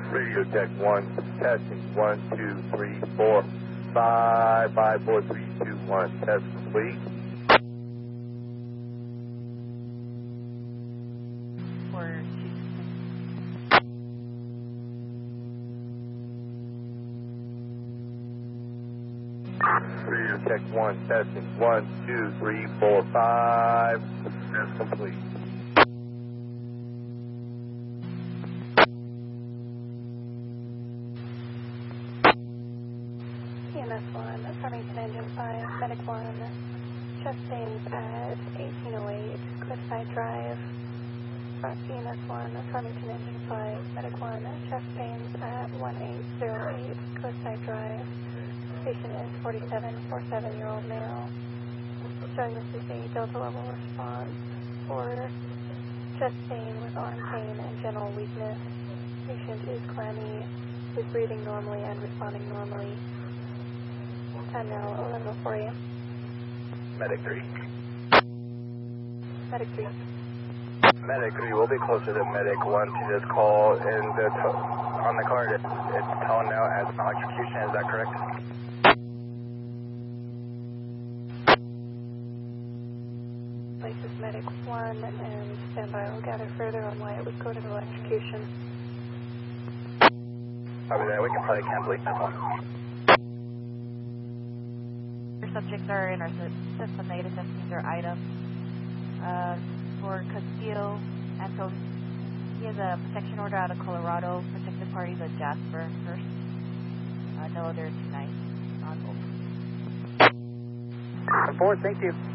Radio check 1, testing 1, 2, 3, 4, 5, 5, 4, 3, 2, 1, test complete. Radio check 1, testing 1, 2, 3, 4, 5, test complete. EMS 1, Farmington Engine 5, Medic 1, chest pains at 1808 Cliffside Drive. EMS 1, Farmington Engine 5, Medic 1, chest pains at 1808 Cliffside Drive. Patient is 47-year-old male. Showing this is a Delta level response for chest pain with arm pain and general weakness. Patient is clammy, is breathing normally and responding normally. Time now 11:04 a.m. Medic 3. Medic 3. Medic 3 will be closer to Medic 1 to this call, and on the card it's telling now as an electrocution, is that correct? Places Medic 1 and standby will gather further on why it would go to electrocution. Copy that, we can probably cancel this one. Subjects are in our system, negative testing their items. For Castillo, and so he has a protection order out of Colorado. Protected parties at Jasper first. No other tonight. On hold. Forward, thank you.